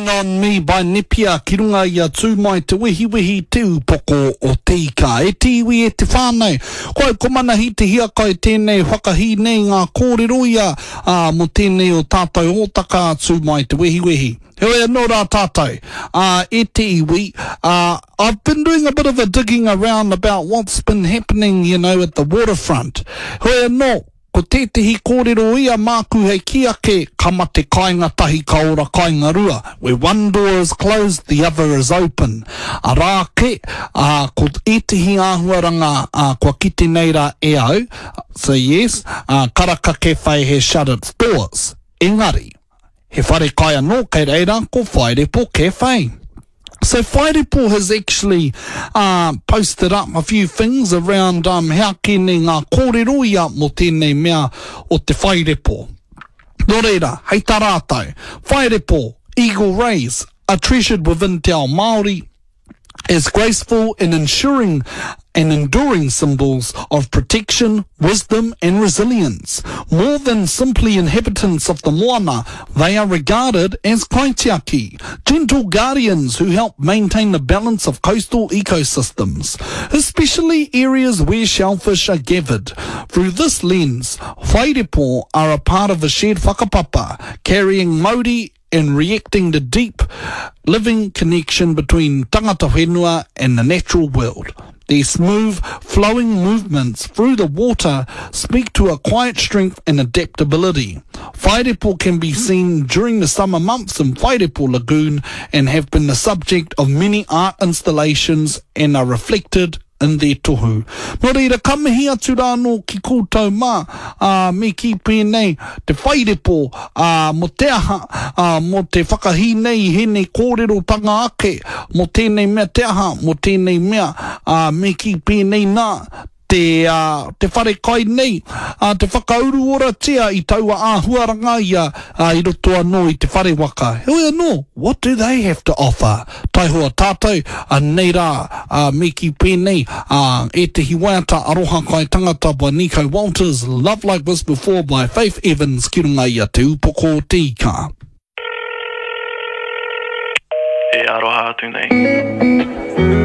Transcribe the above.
Lean on Me by Nipia, ki runga ia tū mai te wehi te upoko o te ika. E te iwi e te whānei. Koe komana hi te hia kai tēnei whakahi nei ngā kōrero ia mo tēnei o tātou hōtaka tū mai te wehi. Heoi anō rā tātou. E te iwi, I've been doing a bit of a digging around about what's been happening, at the waterfront. Heoi anō. Ko tētehi kōrero ia māku hei ki ake, kama te kāinga tahi ka ora kāinga rua. Where one door is closed, the other is open. Arā ke, ko ētehi āhuaranga kua kite nei rā e au. So yes, Karaka Cafe has shut its doors. Engari, he whare kai anō kei reira ko Whairepo Cafe. So Whairepo has actually posted up a few things around how kēnei ngā kōrero ia mo tēnei mea o te Whairepo. Nō reira, hei tā rātou, Whairepo, eagle rays, are treasured within te ao Māori as graceful and ensuring and enduring symbols of protection, wisdom and resilience. More than simply inhabitants of the moana, they are regarded as kaitiaki, gentle guardians who help maintain the balance of coastal ecosystems, especially areas where shellfish are gathered. Through this lens, Whairepo are a part of a shared whakapapa, carrying mauri and reacting the deep living connection between tangata whenua and the natural world. Their smooth, flowing movements through the water speak to a quiet strength and adaptability. Whairepo can be seen during the summer months in Whairepo Lagoon and have been the subject of many art installations and are reflected in their tohu. Nō reira, ka mihi atu rānō ki koutou mā, me ki pēnei te Whairepo, mo te aha, mo te whakahi nei hene kōrero panga ake, mo tēnei mea te aha, mo tēnei mea, me ki pēnei nā, te whare kai nei, te whakauru ora tia I taua āhuaranga ia, I roto anō I te whare waka. Heoi anō, what do they have to offer? Tai hoa tātou, nei rā, me ki pēnei, e te hiwaiata aroha kai tangata by Nico Walters, Love Like This Before by Faith Evans, ki runga ia te upoko te ika. E aroha atu nei.